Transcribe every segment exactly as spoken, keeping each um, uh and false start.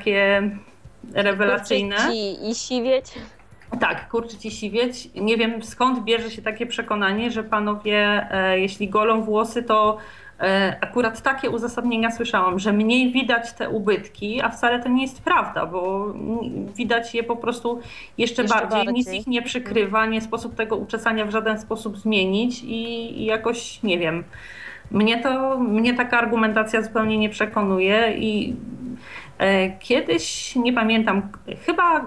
takie rewelacyjne. Kurczyć i, i siwieć. Tak, kurczyć i siwieć. Nie wiem, skąd bierze się takie przekonanie, że panowie, e, jeśli golą włosy, to e, akurat takie uzasadnienia słyszałam, że mniej widać te ubytki, a wcale to nie jest prawda, bo widać je po prostu jeszcze, Jeszcze bardziej. bardziej. Nic ich nie przykrywa, nie sposób tego uczesania w żaden sposób zmienić i, i jakoś, nie wiem, mnie to, mnie taka argumentacja zupełnie nie przekonuje i kiedyś, nie pamiętam, chyba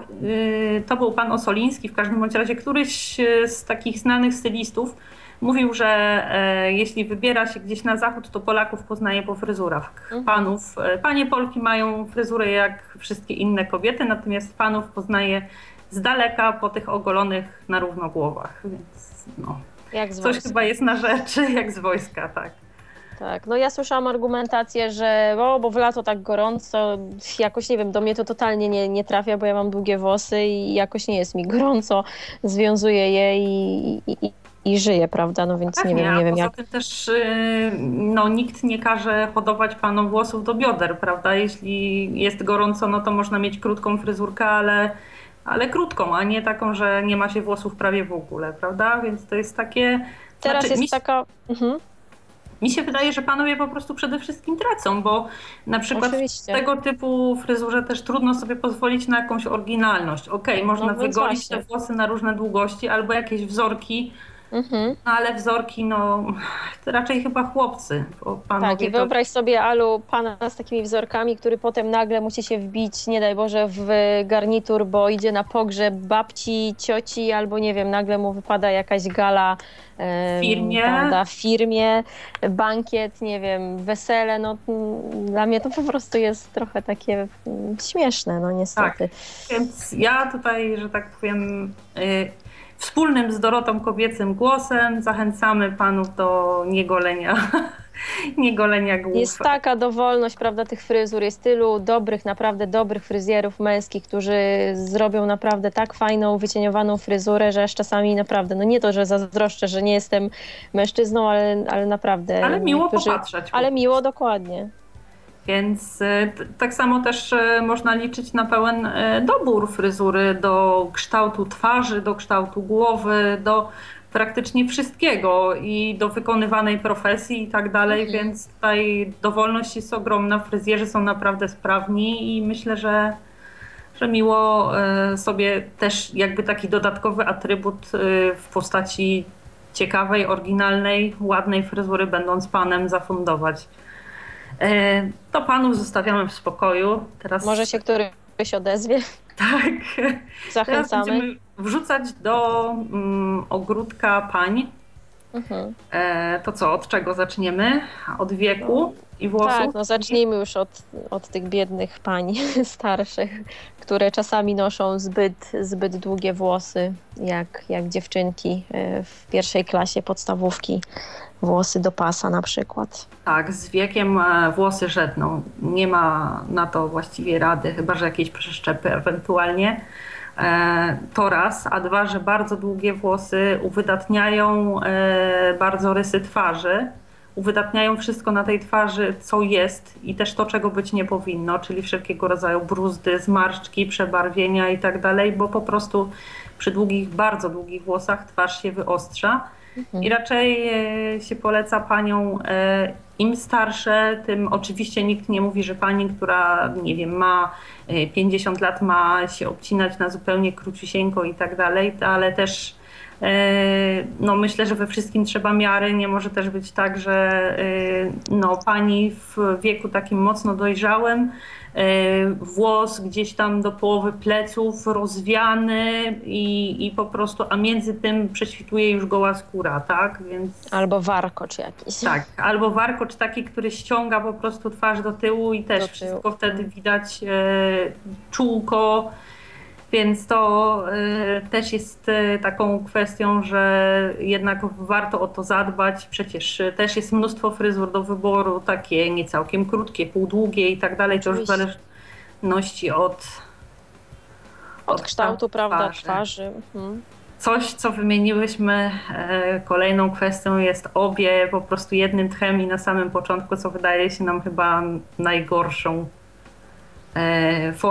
to był pan Osoliński, w każdym bądź razie któryś z takich znanych stylistów mówił, że jeśli wybiera się gdzieś na zachód, to Polaków poznaje po fryzurach. Panów, panie Polki mają fryzurę jak wszystkie inne kobiety, natomiast panów poznaje z daleka po tych ogolonych na równo głowach, więc no, Jak z coś wojska. chyba jest na rzeczy, jak z wojska, tak. Tak, no ja słyszałam argumentację, że o, bo w lato tak gorąco, jakoś nie wiem, do mnie to totalnie nie, nie trafia, bo ja mam długie włosy i jakoś nie jest mi gorąco, związuję je i, i, i, i żyję, prawda, no więc Pewnie, nie wiem, nie a wiem poza jak. tym też no, nikt nie każe hodować panom włosów do bioder, prawda, jeśli jest gorąco, no to można mieć krótką fryzurkę, ale, ale krótką, a nie taką, że nie ma się włosów prawie w ogóle, prawda, więc to jest takie... Teraz znaczy, jest mi... taka... Mhm. Mi się wydaje, że panowie po prostu przede wszystkim tracą, bo na przykład Oczywiście. w tego typu fryzurze też trudno sobie pozwolić na jakąś oryginalność. Okej, okay, można No więc wygolić właśnie. te włosy na różne długości albo jakieś wzorki, Mhm. no ale wzorki, no to raczej chyba chłopcy. Bo panowie Tak, i to... wyobraź sobie, Alu, pana z takimi wzorkami, który potem nagle musi się wbić, nie daj Boże, w garnitur, bo idzie na pogrzeb babci, cioci, albo nie wiem, nagle mu wypada jakaś gala w firmie. Prawda, w firmie, bankiet, nie wiem, wesele, no dla mnie to po prostu jest trochę takie śmieszne, no niestety. Tak, więc ja tutaj, że tak powiem, y, wspólnym z Dorotą kobiecym głosem zachęcamy panów do niegolenia, niegolenia głów. Jest taka dowolność, prawda, tych fryzur, jest tylu dobrych, naprawdę dobrych fryzjerów męskich, którzy zrobią naprawdę tak fajną, wycieniowaną fryzurę, że aż czasami naprawdę, no nie to, że zazdroszczę, że nie jestem mężczyzną, ale, ale naprawdę. Ale miło niektórzy, popatrzeć. Ale miło, dokładnie. Więc t- tak samo też e, można liczyć na pełen e, dobór fryzury do kształtu twarzy, do kształtu głowy, do praktycznie wszystkiego i do wykonywanej profesji i tak dalej, Mhm. więc tutaj dowolność jest ogromna, fryzjerzy są naprawdę sprawni i myślę, że, że miło e, sobie też jakby taki dodatkowy atrybut e, w postaci ciekawej, oryginalnej, ładnej fryzury, będąc panem, zafundować. To panów zostawiamy w spokoju. Teraz... Może się któryś odezwie. Tak. Zachęcamy. Teraz będziemy wrzucać do um, ogródka pań. Mhm. E, to co, od czego zaczniemy? Od wieku no, i włosów? Tak, no zacznijmy już od, od tych biednych pań starszych, które czasami noszą zbyt, zbyt długie włosy, jak, jak dziewczynki w pierwszej klasie podstawówki. Włosy do pasa na przykład. Tak, z wiekiem włosy żedną. Nie ma na to właściwie rady, chyba że jakieś przeszczepy ewentualnie. To raz, a dwa, że bardzo długie włosy uwydatniają bardzo rysy twarzy. Uwydatniają wszystko na tej twarzy, co jest i też to, czego być nie powinno, czyli wszelkiego rodzaju bruzdy, zmarszczki, przebarwienia i tak dalej, bo po prostu przy długich, bardzo długich włosach twarz się wyostrza. I raczej się poleca paniom, im starsze, tym oczywiście nikt nie mówi, że pani, która nie wiem, ma pięćdziesiąt lat, ma się obcinać na zupełnie króciusieńko i tak dalej, ale też no myślę, że we wszystkim trzeba miary. Nie może też być tak, że no, pani w wieku takim mocno dojrzałym, włos gdzieś tam do połowy pleców rozwiany i, i po prostu, a między tym prześwituje już goła skóra, tak? Więc... Albo warkocz jakiś. Tak, albo warkocz taki, który ściąga po prostu twarz do tyłu i też wszystko wtedy widać, e, czółko. Więc to y, też jest y, taką kwestią, że jednak warto o to zadbać. Przecież y, też jest mnóstwo fryzur do wyboru, takie nie całkiem krótkie, półdługie i tak dalej. To już w zależności od, od, od kształtu, prawda, twarzy. twarzy. Mhm. Coś, co wymieniłyśmy, y, kolejną kwestią jest obie po prostu jednym tchem i na samym początku, co wydaje się nam chyba najgorszą y, formą.